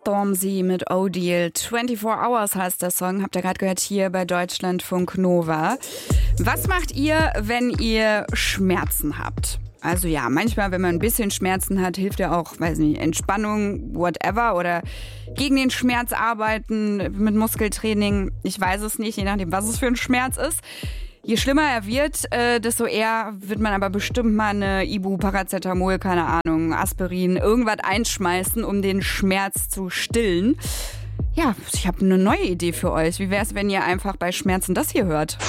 Stormzy mit Odile. 24 Hours heißt der Song, habt ihr gerade gehört hier bei Deutschlandfunk Nova. Was macht ihr, wenn ihr Schmerzen habt? Also ja, manchmal, wenn man ein bisschen Schmerzen hat, hilft ja auch, weiß nicht, Entspannung, whatever, oder gegen den Schmerz arbeiten mit Muskeltraining. Ich weiß es nicht, je nachdem, was es für ein Schmerz ist. Je schlimmer er wird, desto eher wird man aber bestimmt mal eine Ibu, Paracetamol, keine Ahnung, Aspirin, irgendwas einschmeißen, um den Schmerz zu stillen. Ja, ich habe eine neue Idee für euch. Wie wäre es, wenn ihr einfach bei Schmerzen das hier hört?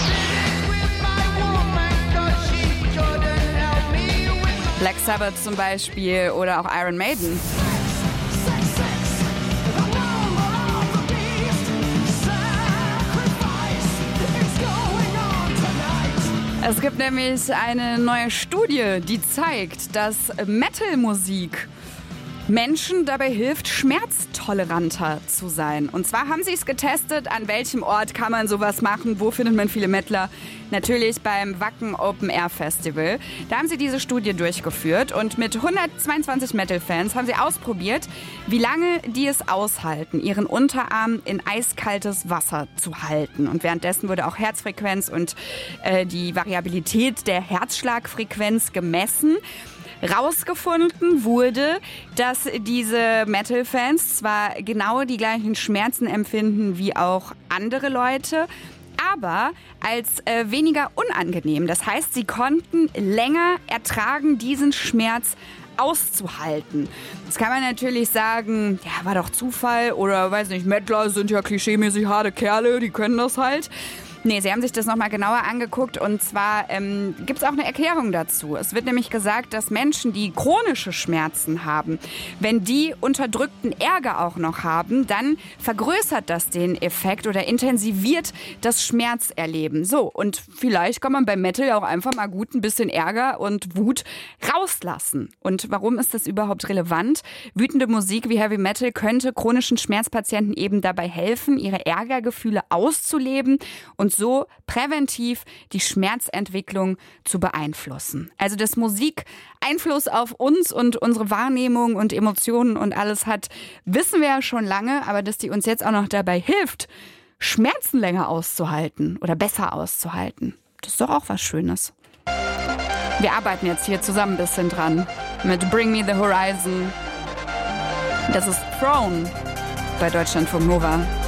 Black Sabbath zum Beispiel oder auch Iron Maiden. Es gibt nämlich eine neue Studie, die zeigt, dass Metal-Musik Menschen dabei hilft, schmerztoleranter zu sein. Und zwar haben sie es getestet, an welchem Ort kann man sowas machen, wo findet man viele Metaler? Natürlich beim Wacken Open Air Festival. Da haben sie diese Studie durchgeführt und mit 122 Metal-Fans haben sie ausprobiert, wie lange die es aushalten, ihren Unterarm in eiskaltes Wasser zu halten. Und währenddessen wurde auch Herzfrequenz und die Variabilität der Herzschlagfrequenz gemessen. Rausgefunden wurde, dass diese Metal-Fans zwar genau die gleichen Schmerzen empfinden wie auch andere Leute, aber als weniger unangenehm. Das heißt, sie konnten länger ertragen, diesen Schmerz auszuhalten. Das kann man natürlich sagen, ja, war doch Zufall oder, weiß nicht, Mettler sind ja klischeemäßig harte Kerle, die können das halt. Nee, sie haben sich das nochmal genauer angeguckt und zwar gibt es auch eine Erklärung dazu. Es wird nämlich gesagt, dass Menschen, die chronische Schmerzen haben, wenn die unterdrückten Ärger auch noch haben, dann vergrößert das den Effekt oder intensiviert das Schmerzerleben. So, und vielleicht kann man beim Metal auch einfach mal gut ein bisschen Ärger und Wut rauslassen. Und warum ist das überhaupt relevant? Wütende Musik wie Heavy Metal könnte chronischen Schmerzpatienten eben dabei helfen, ihre Ärgergefühle auszuleben und so präventiv die Schmerzentwicklung zu beeinflussen. Also dass Musik Einfluss auf uns und unsere Wahrnehmung und Emotionen und alles hat, wissen wir ja schon lange, aber dass die uns jetzt auch noch dabei hilft, Schmerzen länger auszuhalten oder besser auszuhalten, das ist doch auch was Schönes. Wir arbeiten jetzt hier zusammen ein bisschen dran mit Bring Me the Horizon. Das ist Throne bei Deutschlandfunk Nova.